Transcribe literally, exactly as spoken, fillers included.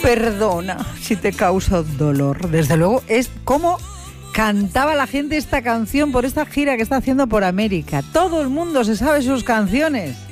Perdona si te causa dolor. Desde luego es como cantaba la gente esta canción por esta gira que está haciendo por América. Todo el mundo se sabe sus canciones.